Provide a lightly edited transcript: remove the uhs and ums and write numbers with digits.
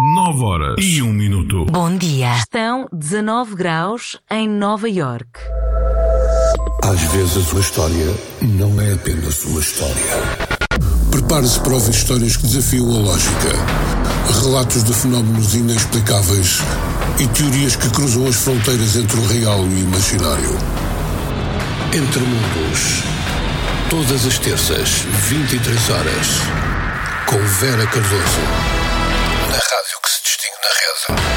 9h01. Bom dia. Estão 19 graus em Nova York. Às vezes a sua história não é apenas uma história. Prepare-se para ouvir histórias que desafiam a lógica, relatos de fenómenos inexplicáveis e teorias que cruzam as fronteiras entre o real e o imaginário. Entre Mundos, todas as terças, 23 horas, com Vera Cardoso, na rádio que se distingue na rede.